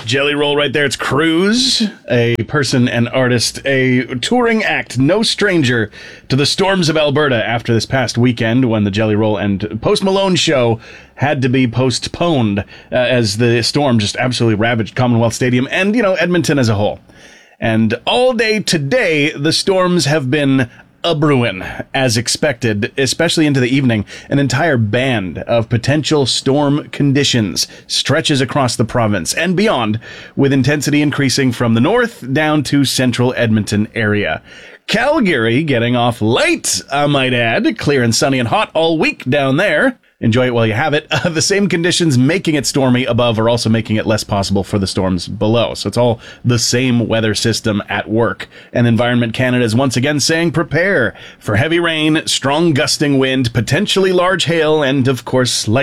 Jelly Roll right there. It's Cruz, a person and artist, a touring act, no stranger to the storms of Alberta after this past weekend when the Jelly Roll and Post Malone show had to be postponed as the storm just absolutely ravaged Commonwealth Stadium and, Edmonton as a whole. And all day today, the storms have been a-brewin', as expected, especially into the evening. An entire band of potential storm conditions stretches across the province and beyond, with intensity increasing from the north down to central Edmonton area. Calgary getting off late, I might add. Clear and sunny and hot all week down there. Enjoy it while you have it. The same conditions making it stormy above are also making it less possible for the storms below. So it's all the same weather system at work. And Environment Canada is once again saying prepare for heavy rain, strong gusting wind, potentially large hail, and of course, light